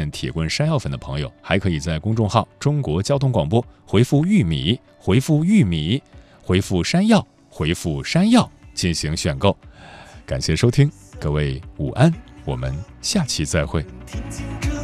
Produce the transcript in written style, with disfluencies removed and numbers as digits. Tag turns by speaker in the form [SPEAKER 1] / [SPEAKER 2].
[SPEAKER 1] 粉、铁棍山药粉的朋友，还可以在公众号中国交通广播回复玉米，回复玉米，回复山药，回复山药进行选购。感谢收听，各位午安，我们下期再会。